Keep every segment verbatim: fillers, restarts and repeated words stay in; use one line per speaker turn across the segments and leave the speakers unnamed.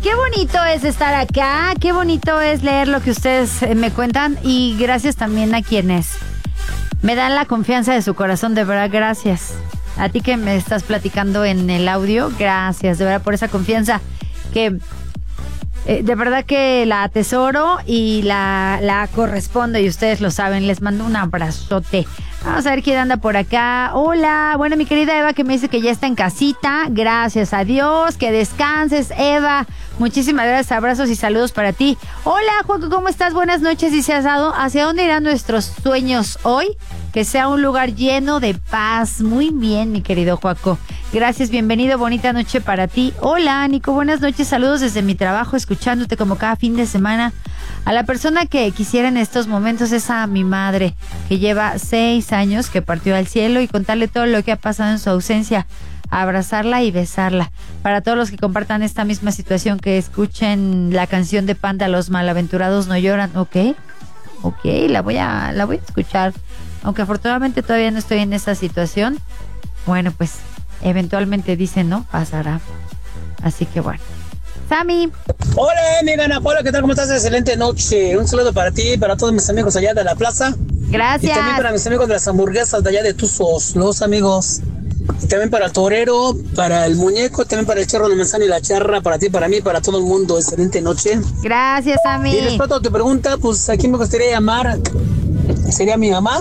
qué bonito es estar acá, qué bonito es leer lo que ustedes me cuentan y gracias también a quienes me dan la confianza de su corazón, de verdad, gracias. A ti que me estás platicando en el audio, gracias, de verdad, por esa confianza que eh, de verdad que la atesoro y la, la correspondo y ustedes lo saben. Les mando un abrazote. Vamos a ver quién anda por acá. Hola, bueno, mi querida Eva que me dice que ya está en casita. Gracias a Dios, que descanses, Eva. Muchísimas gracias, abrazos y saludos para ti. Hola, Juanco, ¿cómo estás? Buenas noches. Dice Asado, ¿hacia dónde irán nuestros sueños hoy? Que sea un lugar lleno de paz. Muy bien, mi querido Juaco. Gracias, bienvenido, bonita noche para ti. Hola, Nico, buenas noches, saludos desde mi trabajo, escuchándote como cada fin de semana. A la persona que quisiera en estos momentos es a mi madre, que lleva seis años, que partió al cielo, y contarle todo lo que ha pasado en su ausencia, abrazarla y besarla. Para todos los que compartan esta misma situación, que escuchen la canción de Panda, Los Malaventurados No Lloran. Ok, ok, la voy a, la voy a escuchar. Aunque afortunadamente todavía no estoy en esa situación. Bueno, pues eventualmente dicen, ¿no? Pasará. Así que bueno. Sammy.
Hola, mi gana. Hola, ¿qué tal? ¿Cómo estás? Excelente noche. Un saludo para ti y para todos mis amigos allá de la plaza.
Gracias.
Y también para mis amigos de las hamburguesas de allá de Tuzos, los amigos. Y también para el torero, para el muñeco, también para el charro de manzana y la charra, para ti, para mí, para todo el mundo. Excelente noche.
Gracias, Sammy.
Y respecto a tu pregunta, pues a quién me gustaría llamar, sería a mi mamá.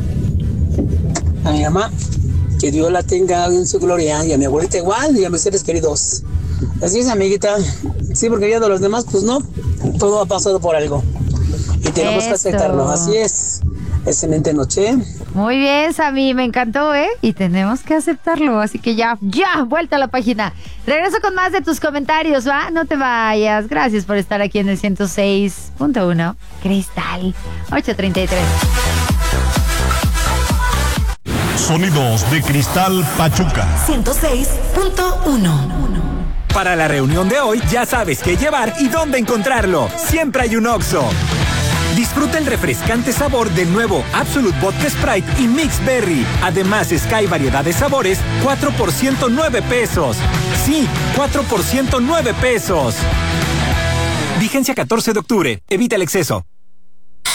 A mi mamá, que Dios la tenga en su gloria, y a mi abuelita igual, y a mis seres queridos. Así es, amiguita. Sí, porque ya de los demás, pues no, todo ha pasado por algo. Y tenemos
Eso.
que aceptarlo, así es. Excelente noche.
Muy bien, Sammy, me encantó, ¿eh? Y tenemos que aceptarlo, así que ya, ya, vuelta a la página. Regreso con más de tus comentarios, ¿va? No te vayas. Gracias por estar aquí en el ciento seis punto uno. Cristal, ocho treinta y tres.
Sonidos de Cristal Pachuca.
ciento seis punto uno.
Para la reunión de hoy ya sabes qué llevar y dónde encontrarlo. Siempre hay un Oxxo. Disfruta el refrescante sabor del nuevo Absolut Vodka Sprite y Mix Berry. Además, Sky variedad de sabores, cuatro por ciento nueve pesos. Sí, cuatro por ciento nueve pesos. Vigencia catorce de octubre. Evita el exceso.